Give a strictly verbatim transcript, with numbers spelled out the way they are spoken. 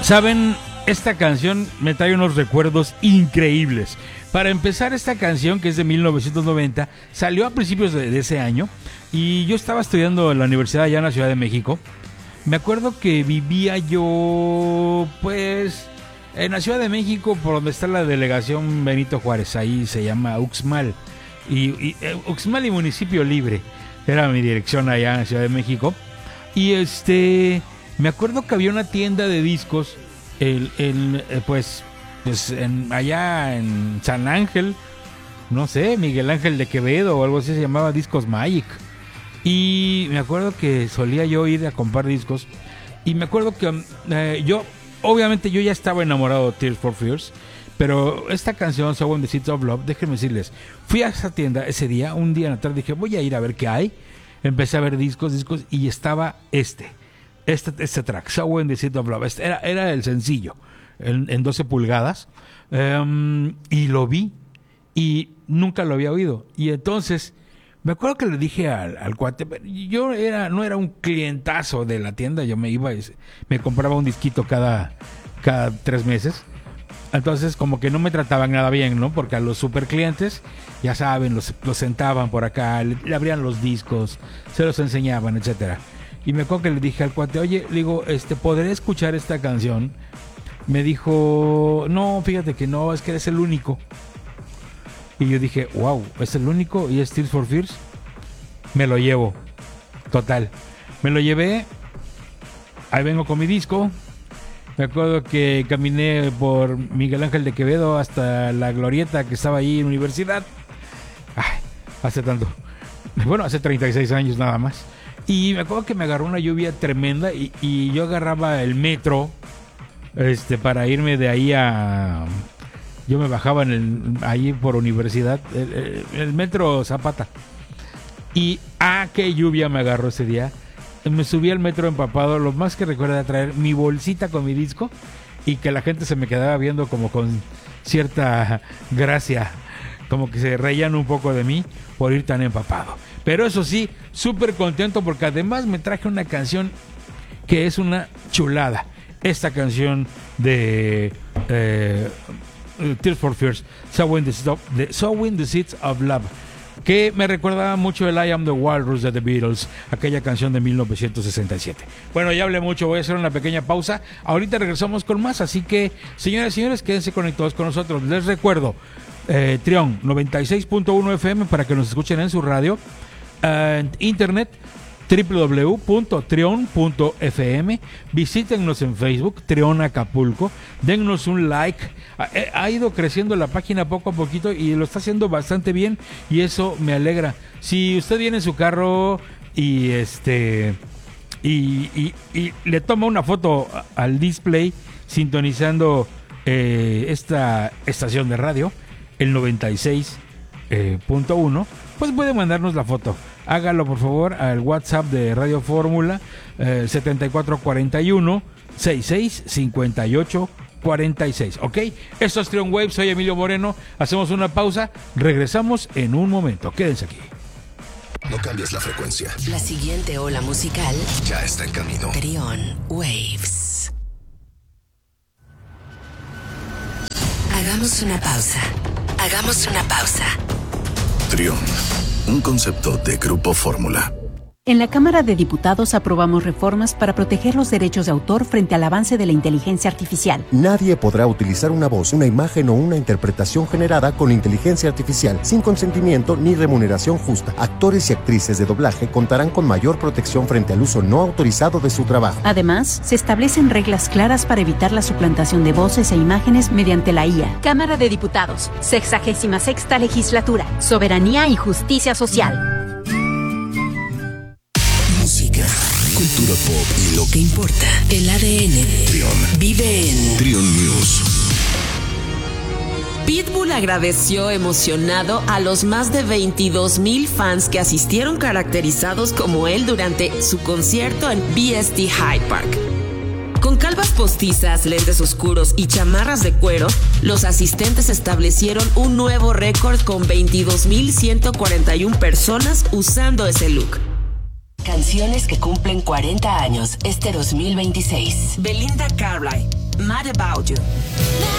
Saben, esta canción me trae unos recuerdos increíbles. Para empezar, esta canción, que es de mil novecientos noventa, salió a principios de, de ese año y yo estaba estudiando en la universidad allá en la Ciudad de México. Me acuerdo que vivía yo, pues, en la Ciudad de México, por donde está la delegación Benito Juárez, ahí se llama Uxmal. Y, y eh, Uxmal y Municipio Libre era mi dirección allá en la Ciudad de México. Y este, me acuerdo que había una tienda de discos, el, el, eh, pues, pues en, allá en San Ángel, no sé, Miguel Ángel de Quevedo o algo así, se llamaba Discos Magic. Y me acuerdo que solía yo ir a comprar discos. Y me acuerdo que eh, yo, obviamente yo ya estaba enamorado de Tears for Fears. Pero esta canción, So When the Seeds of Love, déjenme decirles, fui a esa tienda ese día, un día en la tarde, dije, voy a ir a ver qué hay. Empecé a ver discos, discos, y estaba este, este, este track, So When the Seeds of Love. Este era, era el sencillo, en, en doce pulgadas. Um, y lo vi, y nunca lo había oído. Y entonces... me acuerdo que le dije al, al cuate, yo era no era un clientazo de la tienda, yo me iba y me compraba un disquito cada, cada tres meses. Entonces como que no me trataban nada bien, ¿no? Porque a los super clientes, ya saben, los, los sentaban por acá, le, le abrían los discos, se los enseñaban, etcétera. Y me acuerdo que le dije al cuate, oye, le digo, este, ¿podré escuchar esta canción? Me dijo, no, fíjate que no, es que eres el único. Y yo dije, wow, ¿es el único? ¿Y es Tears for Fears? Me lo llevo. Total. Me lo llevé. Ahí vengo con mi disco. Me acuerdo que caminé por Miguel Ángel de Quevedo hasta la glorieta que estaba ahí en universidad. Ay, hace tanto. Bueno, hace treinta y seis años nada más. Y me acuerdo que me agarró una lluvia tremenda y, y yo agarraba el metro este, para irme de ahí a... yo me bajaba en el, ahí por universidad, el, el, el metro Zapata. Y ah, qué lluvia me agarró ese día. Me subí al metro empapado. Lo más que recuerdo era traer mi bolsita con mi disco y que la gente se me quedaba viendo como con cierta gracia, como que se reían un poco de mí por ir tan empapado. Pero eso sí, súper contento porque además me traje una canción que es una chulada. Esta canción de... Eh, Tears for Fears, So When the, the, So When the Seeds of Love, que me recordaba mucho el I Am the Walrus de The Beatles, aquella canción de mil novecientos sesenta y siete. Bueno, ya hablé mucho, voy a hacer una pequeña pausa. Ahorita regresamos con más, así que, señoras y señores, quédense conectados con nosotros. Les recuerdo, eh, Trión noventa y seis punto uno F M para que nos escuchen en su radio, uh, internet, doble u doble u doble u punto trion punto f m. Visítennos en Facebook, Trión Acapulco. Dennos un like. Ha, ha ido creciendo la página poco a poquito y lo está haciendo bastante bien y eso me alegra. Si usted viene en su carro y este y, y, y le toma una foto al display sintonizando eh, esta estación de radio, el noventa y seis punto uno, pues puede mandarnos la foto. Hágalo por favor al WhatsApp de Radio Fórmula, eh, setenta y cuatro cuarenta y uno, sesenta y seis cincuenta y ocho cuarenta y seis. ¿Ok? Esto es Trion Wave, soy Emilio Moreno. Hacemos una pausa, regresamos en un momento. Quédense aquí. No cambies la frecuencia. La siguiente ola musical ya está en camino. Trion Waves. Hagamos una pausa. Hagamos una pausa. Trion, un concepto de Grupo Fórmula. En la Cámara de Diputados aprobamos reformas para proteger los derechos de autor frente al avance de la inteligencia artificial. Nadie podrá utilizar una voz, una imagen o una interpretación generada con inteligencia artificial sin consentimiento ni remuneración justa. Actores y actrices de doblaje contarán con mayor protección frente al uso no autorizado de su trabajo. Además, se establecen reglas claras para evitar la suplantación de voces e imágenes mediante la I A. Cámara de Diputados, sexagésima sexta legislatura, Soberanía y Justicia Social. Música, cultura pop y lo que importa. El A D N Trion vive en Trion News. Pitbull agradeció emocionado a los más de veintidós mil fans que asistieron caracterizados como él durante su concierto en B S D Hyde Park. Con calvas postizas, lentes oscuros y chamarras de cuero, los asistentes establecieron un nuevo récord con veintidós mil ciento cuarenta y una personas usando ese look. Canciones que cumplen cuarenta años este dos mil veintiséis. Belinda Carlisle, Mad About You.